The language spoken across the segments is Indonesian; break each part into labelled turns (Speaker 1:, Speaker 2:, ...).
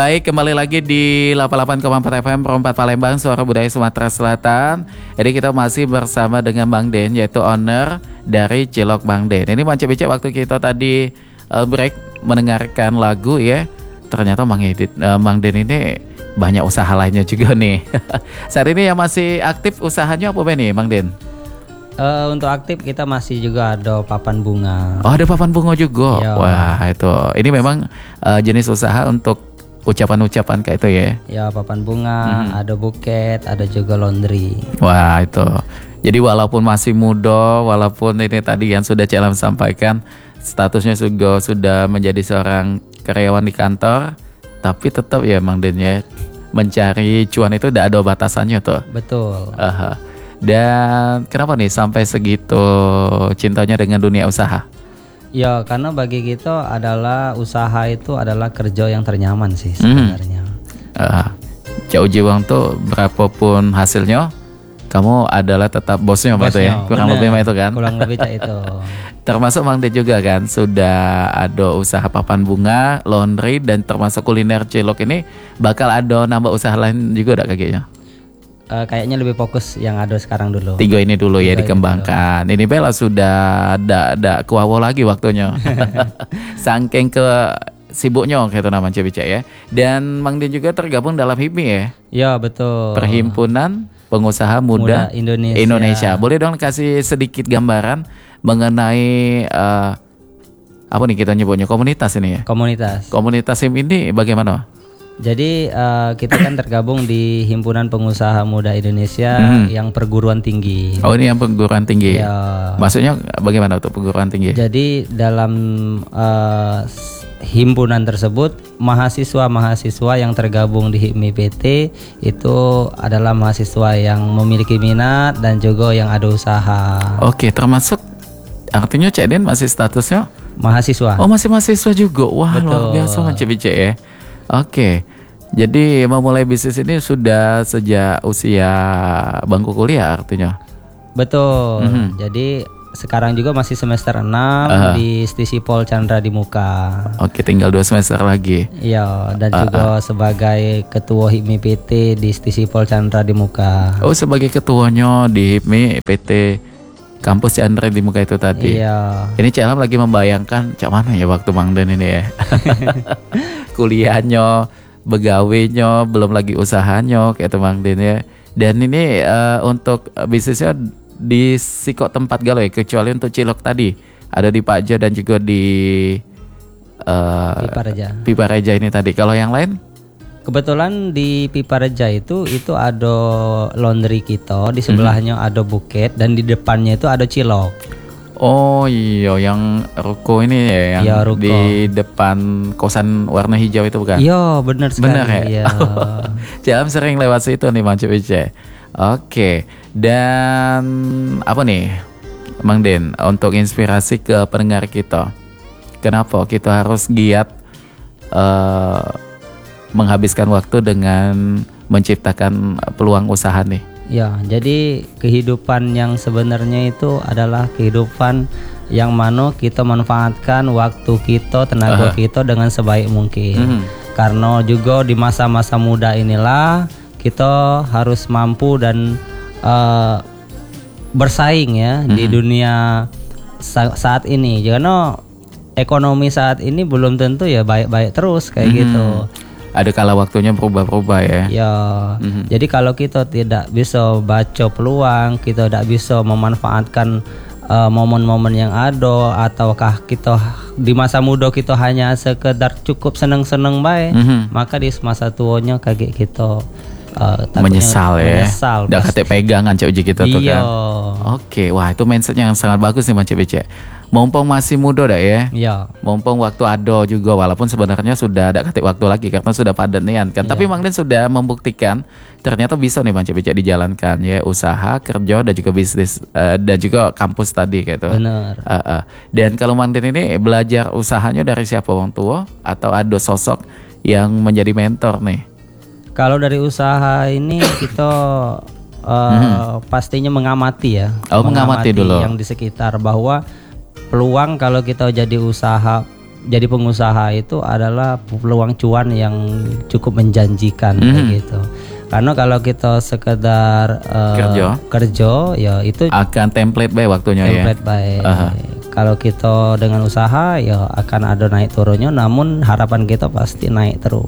Speaker 1: Baik, kembali lagi di 88,4 FM Pro 4 Palembang, Suara Budaya Sumatera Selatan. Jadi kita masih bersama dengan Bang Den, yaitu owner dari Cilok Bang Den. Ini Bang Cebece, waktu kita tadi break mendengarkan lagu ya, ternyata Bang Den ini banyak usaha lainnya juga nih. Saat ini yang masih aktif usahanya apa nih Bang Den?
Speaker 2: Untuk aktif kita masih juga ada papan bunga.
Speaker 1: Oh, ada papan bunga juga.
Speaker 2: Yo.
Speaker 1: Wah, itu. Ini memang jenis usaha untuk ucapan-ucapan kayak itu ya.
Speaker 2: Ya, papan bunga, ada buket, ada juga laundry.
Speaker 1: Wah, itu. Jadi walaupun masih muda, walaupun ini tadi yang sudah Celam sampaikan, statusnya juga sudah menjadi seorang karyawan di kantor, tapi tetap ya Mang Den ya, mencari cuan itu tidak ada batasannya tuh.
Speaker 2: Betul.
Speaker 1: Dan kenapa nih sampai segitu cintanya dengan dunia usaha?
Speaker 2: Ya, karena bagi kita adalah usaha itu adalah kerja yang ternyaman sih sebenarnya.
Speaker 1: Jauh jiwang tuh berapapun hasilnya, kamu adalah tetap bosnya Pak tuh ya. Kurang lebih itu kan.
Speaker 2: Kurang lebih itu.
Speaker 1: Termasuk Bang Den juga kan sudah ada usaha papan bunga, laundry, dan termasuk kuliner Cilok ini bakal ada nambah usaha lain juga enggak kayaknya?
Speaker 2: Kayaknya lebih fokus yang ada sekarang dulu.
Speaker 1: 3 ini dulu ya dikembangkan. Ini Bella sudah ada kuawo lagi waktunya. Saking ke sibuknya kayak itu namanya Cebece ya. Dan Mang Den juga tergabung dalam HIPMI ya.
Speaker 2: Ya, betul.
Speaker 1: Perhimpunan Pengusaha Muda Indonesia. Boleh dong kasih sedikit gambaran mengenai apa nih kita nyebutnya, komunitas ini ya? Komunitas HIPMI ini bagaimana?
Speaker 2: Jadi kita kan tergabung di Himpunan Pengusaha Muda Indonesia yang perguruan tinggi.
Speaker 1: Oh, ini yang perguruan tinggi.
Speaker 2: Ya.
Speaker 1: Maksudnya bagaimana tuh perguruan tinggi?
Speaker 2: Jadi dalam himpunan tersebut mahasiswa yang tergabung di HIPMI PT itu adalah mahasiswa yang memiliki minat dan juga yang ada usaha.
Speaker 1: Oke, termasuk artinya Cek Den masih statusnya
Speaker 2: mahasiswa.
Speaker 1: Oh, masih mahasiswa juga. Wah,
Speaker 2: betul.
Speaker 1: Luar biasa Bang Cebece ya. Oke, jadi memulai bisnis ini sudah sejak usia bangku kuliah artinya?
Speaker 2: Betul, jadi sekarang juga masih semester 6 di Stisipol Chandra di Muka.
Speaker 1: Oke, tinggal 2 semester lagi.
Speaker 2: Iya, dan juga sebagai ketua HIPMI PT di Stisipol Chandra di Muka.
Speaker 1: Oh, sebagai ketuanya di HIPMI PT Kampus Chandra di Muka itu tadi.
Speaker 2: Iya.
Speaker 1: Ini Celam lagi membayangkan cak mana ya waktu Mang Den ini ya. Kuliahnya, begawainya, belum lagi usahanya kayak itu Mang Den ya. Dan ini untuk bisnisnya di Sikok tempat galau ya, kecuali untuk Cilok tadi. Ada di Pakjo dan juga di Pipareja ini tadi. Kalau yang lain?
Speaker 2: Kebetulan di Pipareja itu ada laundry kita, di sebelahnya ada buket, dan di depannya itu ada Cilok.
Speaker 1: Oh iya, yang ruko ini ya, yang
Speaker 2: ya, ruko
Speaker 1: di depan kosan warna hijau itu bukan?
Speaker 2: Iya, benar sekali.
Speaker 1: Benar ya? Jangan sering lewat situ nih Bang Cebece. Oke, dan apa nih Mang Den untuk inspirasi ke pendengar kita? Kenapa kita harus giat menghabiskan waktu dengan menciptakan peluang usaha nih?
Speaker 2: Ya, jadi kehidupan yang sebenarnya itu adalah kehidupan yang mana kita manfaatkan waktu kita, tenaga kita dengan sebaik mungkin. Karena juga di masa-masa muda inilah kita harus mampu dan bersaing ya di dunia saat ini. Karena ekonomi saat ini belum tentu ya baik-baik terus kayak gitu.
Speaker 1: Ada kala waktunya berubah-ubah ya.
Speaker 2: Ya, jadi kalau kita tidak bisa baca peluang, kita tidak bisa memanfaatkan momen-momen yang ada, ataukah kita di masa muda kita hanya sekedar cukup seneng-seneng baik, maka di masa tuanya kayak kita
Speaker 1: menyesal ya.
Speaker 2: Menyesal.
Speaker 1: Udah kate pegangan cek uji kita tuh kan.
Speaker 2: Oke,
Speaker 1: wah itu mindsetnya yang sangat bagus nih Bang Cebece. Mumpung masih muda dah ya.
Speaker 2: Iya.
Speaker 1: Mumpung waktu ada juga, walaupun sebenarnya sudah ada ketik waktu lagi karena sudah padat nih kan. Tapi Mang Den sudah membuktikan ternyata bisa nih Bang Cebece dijalankan ya, usaha, kerja dan juga bisnis dan juga kampus tadi kayak itu.
Speaker 2: Benar.
Speaker 1: Dan kalau Mang Den ini belajar usahanya dari siapa, orang tua atau ada sosok yang menjadi mentor nih?
Speaker 2: Kalau dari usaha ini kita pastinya mengamati ya.
Speaker 1: Mengamati dulu
Speaker 2: yang di sekitar, bahwa peluang kalau kita jadi usaha jadi pengusaha itu adalah peluang cuan yang cukup menjanjikan kayak gitu. Karena kalau kita sekedar kerja ya itu
Speaker 1: akan template baik waktunya
Speaker 2: template baik. Kalau kita dengan usaha ya akan ada naik turunnya, namun harapan kita pasti naik terus.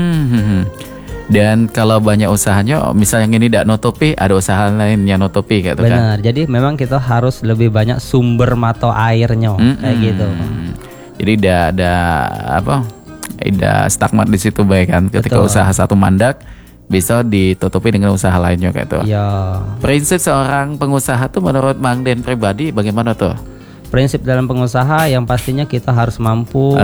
Speaker 1: Dan kalau banyak usahanya, misalnya ini tidak nutupi, ada usaha lain yang nutupi gitu kan.
Speaker 2: Benar. Jadi memang kita harus lebih banyak sumber mata airnya kayak gitu.
Speaker 1: Jadi tidak stagnan di situ baik kan. Ketika usaha satu mandak bisa ditutupi dengan usaha lainnya kayak itu.
Speaker 2: Ya.
Speaker 1: Prinsip seorang pengusaha tuh menurut Mang Den pribadi bagaimana tuh?
Speaker 2: Prinsip dalam pengusaha yang pastinya kita harus mampu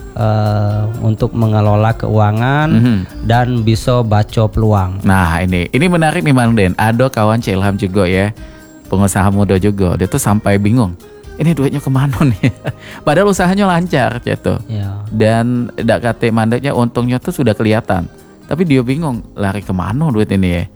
Speaker 2: untuk mengelola keuangan dan bisa baca peluang.
Speaker 1: Nah ini menarik nih Mang Den. Ada kawan Cilham juga ya, pengusaha muda juga. Dia tuh sampai bingung. Ini duitnya kemana nih? Padahal usahanya lancar gitu.
Speaker 2: Ya. Dan
Speaker 1: tidak kate mandeknya, untungnya tuh sudah kelihatan. Tapi dia bingung lari kemana duit ini ya.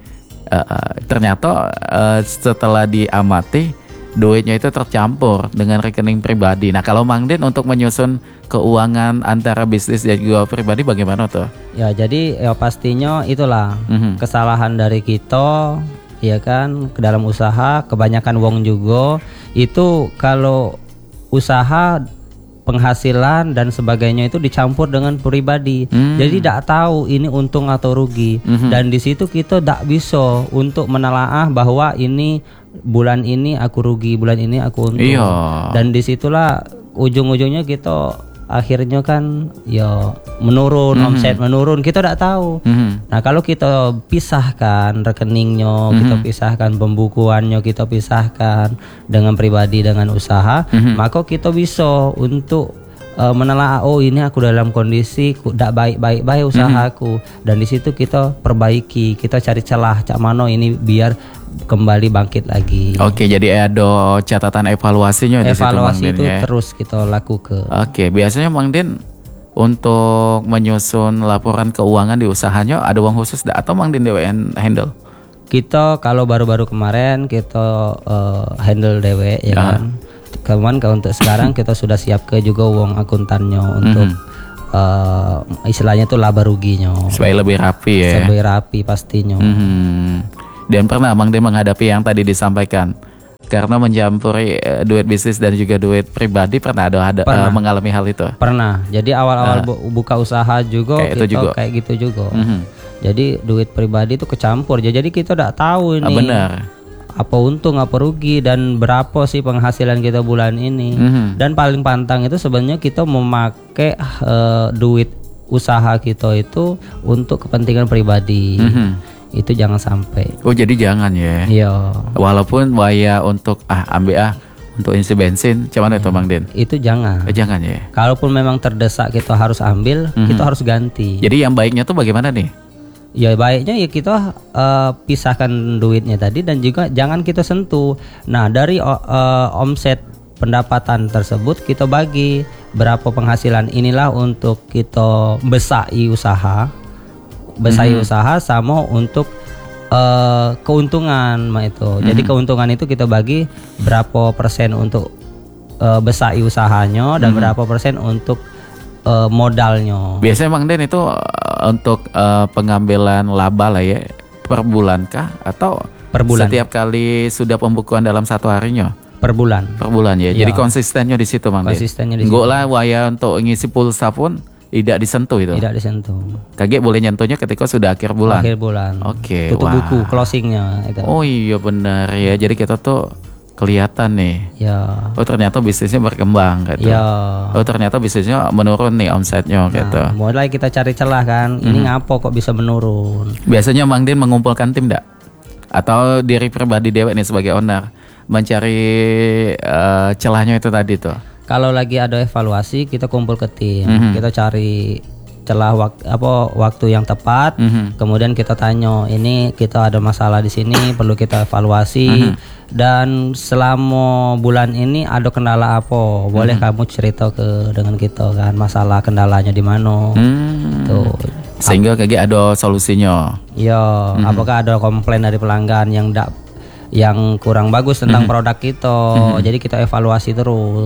Speaker 1: Ternyata setelah diamati duitnya itu tercampur dengan rekening pribadi. Nah kalau Mang Den untuk menyusun keuangan antara bisnis dan juga pribadi bagaimana tuh?
Speaker 2: Ya jadi ya pastinya itulah kesalahan dari kita ya kan ke dalam usaha, kebanyakan wong juga itu kalau usaha penghasilan dan sebagainya itu dicampur dengan pribadi. Jadi tidak tahu ini untung atau rugi. Dan di situ kita tidak bisa untuk menelaah bahwa ini bulan ini aku rugi, bulan ini aku untung. Dan disitulah ujung-ujungnya kita akhirnya kan ya menurun, omset menurun, kita tidak tahu. Nah kalau kita pisahkan rekeningnya, kita pisahkan pembukuannya, kita pisahkan dengan pribadi dengan usaha, maka kita bisa untuk menelaah, oh ini aku dalam kondisi tidak baik usahaku, dan di situ kita perbaiki, kita cari celah cak mano ini biar kembali bangkit lagi.
Speaker 1: Oke, jadi ada catatan evaluasinya di situ Mang Den,
Speaker 2: itu
Speaker 1: ya?
Speaker 2: Terus kita lakukan.
Speaker 1: Oke, biasanya Mang Den untuk menyusun laporan keuangan di usahanya ada uang khusus atau Mang Den dewe handle?
Speaker 2: Kita kalau baru-baru kemarin kita handle dewe ya kan. Kemudian untuk sekarang kita sudah siapkan juga uang akuntannya untuk istilahnya itu laba ruginya.
Speaker 1: Supaya lebih rapi ya.
Speaker 2: Lebih rapi pastinya.
Speaker 1: Dan pernah Mang Den menghadapi yang tadi disampaikan karena mencampuri duit bisnis dan juga duit pribadi, pernah mengalami hal itu?
Speaker 2: Pernah. Jadi awal-awal buka usaha juga kayak gitu juga. Jadi duit pribadi itu kecampur. Jadi kita tidak tahu ini.
Speaker 1: Benar.
Speaker 2: Apa untung apa rugi dan berapa sih penghasilan kita bulan ini. Dan paling pantang itu sebenarnya kita memakai duit usaha kita itu untuk kepentingan pribadi. Itu jangan sampai.
Speaker 1: Oh jadi jangan ya.
Speaker 2: Iya.
Speaker 1: Walaupun waya untuk ambil untuk isi bensin, cuman itu Mang Den.
Speaker 2: Itu jangan.
Speaker 1: Jangan ya.
Speaker 2: Kalaupun memang terdesak kita harus ambil, kita harus ganti.
Speaker 1: Jadi yang baiknya tuh bagaimana nih?
Speaker 2: Ya baiknya ya kita pisahkan duitnya tadi dan juga jangan kita sentuh. Nah dari omset pendapatan tersebut kita bagi berapa penghasilan inilah untuk kita besai usaha. Usaha sama untuk keuntungan itu. Jadi keuntungan itu kita bagi berapa persen untuk besai usahanya dan berapa persen untuk modalnya.
Speaker 1: Biasanya Mang Den itu untuk pengambilan laba lah ya, per bulan kah atau
Speaker 2: per bulan?
Speaker 1: Setiap kali sudah pembukuan dalam satu harinya?
Speaker 2: Per bulan.
Speaker 1: Per bulan ya. Jadi konsistennya di situ Mang Den.
Speaker 2: Konsistennya di situ.
Speaker 1: Enggak lah waya untuk ngisi pulsa pun tidak disentuh itu.
Speaker 2: Tidak disentuh.
Speaker 1: Kaget boleh nyentuhnya ketika sudah akhir bulan.
Speaker 2: Akhir bulan.
Speaker 1: Oke.
Speaker 2: Tutup buku closingnya itu.
Speaker 1: Oh iya benar ya. Jadi kita tuh kelihatan nih.
Speaker 2: Ya.
Speaker 1: Oh ternyata bisnisnya berkembang gitu.
Speaker 2: Ya.
Speaker 1: Oh ternyata bisnisnya menurun nih omsetnya gitu.
Speaker 2: Mulai kita cari celah kan. Ini ngapo kok bisa menurun.
Speaker 1: Biasanya Mang Den mengumpulkan tim enggak? Atau diri pribadi dewek nih sebagai owner mencari celahnya itu tadi tuh?
Speaker 2: Kalau lagi ada evaluasi kita kumpul ke tim, kita cari celah waktu yang tepat, kemudian kita tanya ini kita ada masalah di sini perlu kita evaluasi dan selama bulan ini ada kendala apa boleh kamu cerita dengan kita kan masalah kendalanya di mana, tuh
Speaker 1: sehingga kayak ada solusinya.
Speaker 2: Iya, apakah ada komplain dari pelanggan yang kurang bagus tentang produk kita, jadi kita evaluasi terus.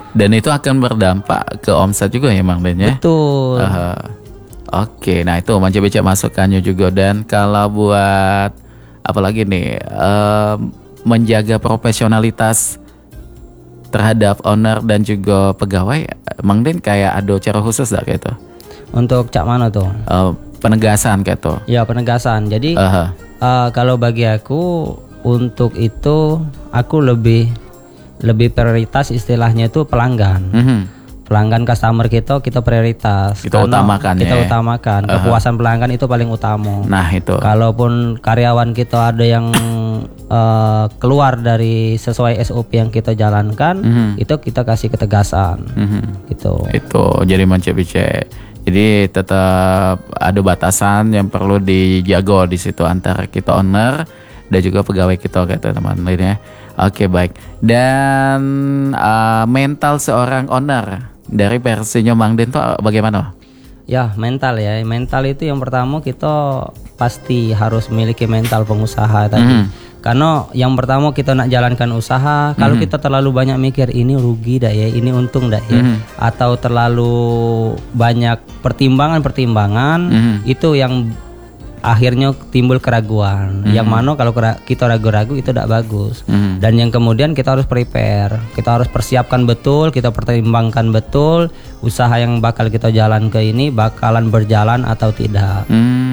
Speaker 1: Dan itu akan berdampak ke omset juga ya Mang Den ya?
Speaker 2: Betul.
Speaker 1: Oke, nah itu Mance Becek masukannya juga. Dan kalau buat apalagi nih menjaga profesionalitas terhadap owner dan juga pegawai, Mang Den kayak ada cara khusus gak kayak itu?
Speaker 2: Untuk cak mana tuh?
Speaker 1: Penegasan kayak itu?
Speaker 2: Ya penegasan. Jadi kalau bagi aku untuk itu aku lebih prioritas istilahnya itu pelanggan. Pelanggan customer kita prioritas.
Speaker 1: Kita utamakan
Speaker 2: kita utamakan. Kepuasan pelanggan itu paling utama.
Speaker 1: Nah itu.
Speaker 2: Kalaupun karyawan kita ada yang keluar dari sesuai SOP yang kita jalankan, itu kita kasih ketegasan. Gitu.
Speaker 1: Itu jadi Mance Becek. Jadi tetap ada batasan yang perlu dijaga di situ antara kita owner dan juga pegawai kita kayak teman-teman ya. Oke baik. Dan mental seorang owner dari versinya Mang Den tuh bagaimana?
Speaker 2: Ya mental ya. Mental itu yang pertama kita pasti harus memiliki mental pengusaha tadi. Karena yang pertama kita nak jalankan usaha, kalau kita terlalu banyak mikir ini rugi dak ya, ini untung dak ya, atau terlalu banyak pertimbangan itu yang akhirnya timbul keraguan. Yang mana kalau kita ragu-ragu itu tidak bagus. Dan yang kemudian kita harus prepare, kita harus persiapkan betul, kita pertimbangkan betul usaha yang bakal kita jalan ke ini bakalan berjalan atau tidak.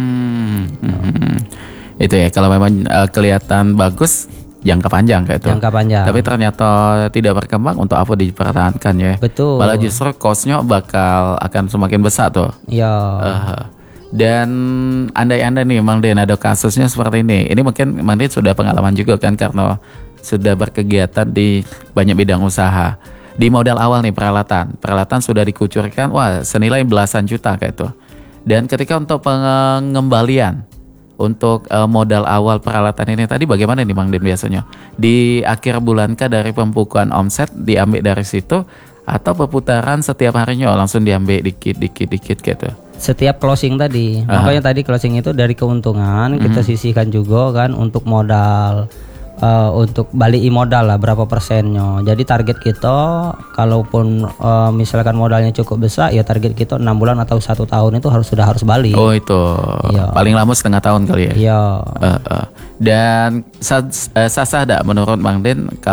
Speaker 1: Itu ya, kalau memang kelihatan bagus jangka panjang kayak itu.
Speaker 2: Jangka panjang.
Speaker 1: Tapi ternyata tidak berkembang, untuk apa dipertahankan ya?
Speaker 2: Betul.
Speaker 1: Malah justru cost-nya akan semakin besar tuh.
Speaker 2: Iya.
Speaker 1: Dan andai-andai nih Mang Den ada kasusnya seperti ini. Ini mungkin Mang Den sudah pengalaman juga kan, karena sudah berkegiatan di banyak bidang usaha. Di modal awal nih peralatan sudah dikucurkan, wah senilai belasan juta kayak itu. Dan ketika untuk pengembalian untuk modal awal peralatan ini tadi bagaimana nih Mang Den biasanya? Di akhir bulan kah dari pembukuan omset diambil dari situ, atau perputaran setiap harinya langsung diambil dikit gitu?
Speaker 2: Setiap closing tadi, makanya tadi closing itu dari keuntungan kita sisihkan juga kan untuk modal, untuk balik modal lah berapa persennya. Jadi target kita kalaupun misalkan modalnya cukup besar ya target kita 6 bulan atau 1 tahun itu harus balik.
Speaker 1: Oh itu paling lama setengah tahun kali ya.
Speaker 2: Iya.
Speaker 1: Dan sah ada menurut Mang Den